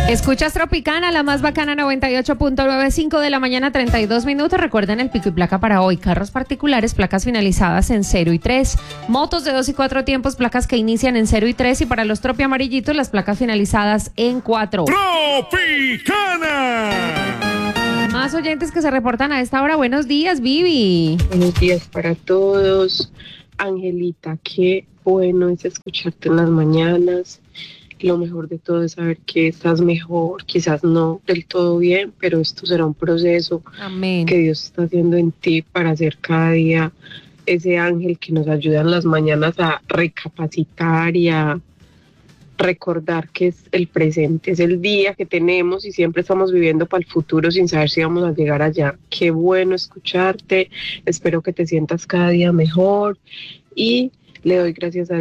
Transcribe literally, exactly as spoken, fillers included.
Escuchas Tropicana, la más bacana, noventa y ocho punto noventa y cinco de la mañana, treinta y dos minutos. Recuerden el pico y placa para hoy. Carros particulares, placas finalizadas en cero y tres. Motos de dos y cuatro tiempos, placas que inician en cero y tres. Y para los tropi amarillitos, las placas finalizadas en cuatro. ¡Tropicana! Más oyentes que se reportan a esta hora. Buenos días, Vivi. Buenos días para todos. Angelita, qué bueno es escucharte en las mañanas. Lo mejor de todo es saber que estás mejor, quizás no del todo bien, pero esto será un proceso Amén. que Dios está haciendo en ti para ser cada día ese ángel que nos ayuda en las mañanas a recapacitar y a recordar que es el presente, es el día que tenemos y siempre estamos viviendo para el futuro sin saber si vamos a llegar allá. Qué bueno escucharte, espero que te sientas cada día mejor y le doy gracias a Dios